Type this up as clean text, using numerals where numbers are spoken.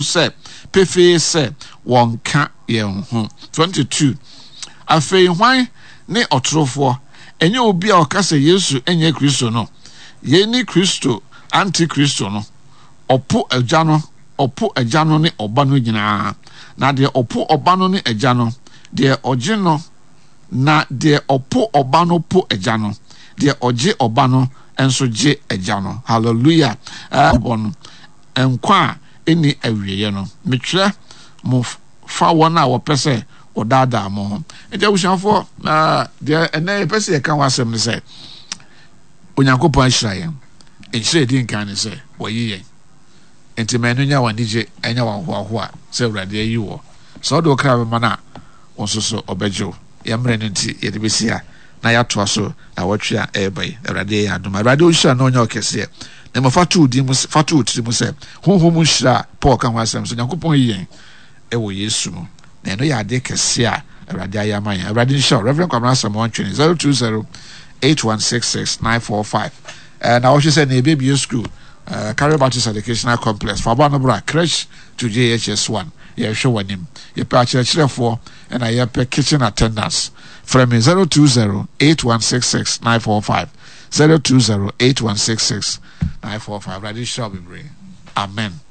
say pefe say wonka ye ho 22 afei hwan ne otrofo enye obi a okasa Yesu enye Kristo no ye ni Kristo anti-Kristo no opo agya no ne oba no nyinaa na de opo oba no ne agya no de oje no na de opo oba no po agya no de oje oba no enso je agya no hallelujah bon enkwa eni awieye no metwe mo fa wona wo pese odada mo eja wushafo de ene pese ye kan wasem ne se onyankopon ahiraye enhire di nkan ne se woyiye enti manu nya wanije enya wanhoaho a se urade ayi wo so do kra be mana onsoso obejo yamre nti ye de besia na ya to so na watwe a ebai urade ya adoma urade o hira na onya okese na mo fatu di mu fatu tri mu se honhom hira Paul kan wasem so nyankopon yiyen ewo Yesu mu na no ya de kese a urade ayaman urade hira Reverend Kwamra Samuel 020 8166 and I also said na baby school Carrier Baptist Educational Complex for Banabra Crash to JHS1 yeah show one him you patch for and I have kitchen attendance from 020 8166 945 020 8166 945 ready shall be bring amen.